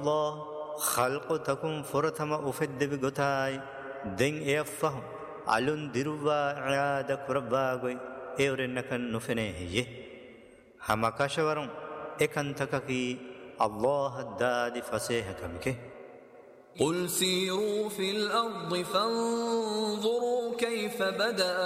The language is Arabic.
الله خلق تكون فرتما أفد بغتاي دين إيفهم علون ديروا عادة كرباغوي إورنكن نفنيه هما كاشورون إكن تككي الله الداد فسيحكم كه قل سيروا في الأرض فانظروا كيف بدأ